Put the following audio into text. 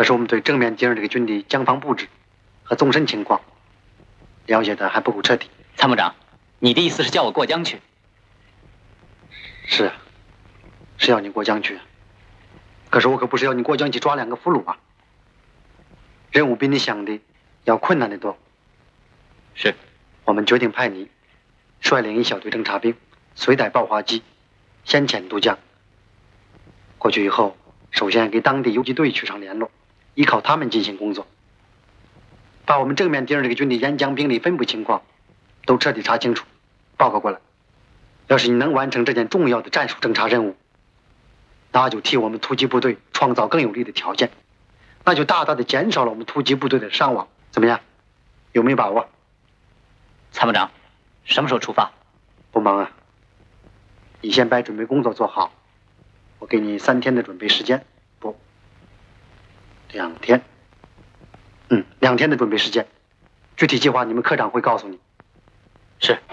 可是我们对正面敌人这个军的江防布置和纵深情况了解的还不够彻底。 参谋长，你的意思是叫我过江去？ 是啊，是要你过江去。可是我可不是要你过江去抓2个俘虏啊！任务比你想的要困难得多。 是， 我们决定派你率领一小队侦察兵，随带爆化机，先遣渡江。过去以后，首先给当地游击队取上联络，依靠他们进行工作，把我们正面敌人这个军的沿江兵力分布情况都彻底查清楚，报告过来。要是你能完成这件重要的战术侦察任务，那就替我们突击部队创造更有利的条件，那就大大的减少了我们突击部队的伤亡。怎么样？有没有把握？ 参谋长，什么时候出发？ 不忙啊，你先把准备工作做好，我给你3天的准备时间。不，2天。2天的准备时间，具体计划你们科长会告诉你。 是。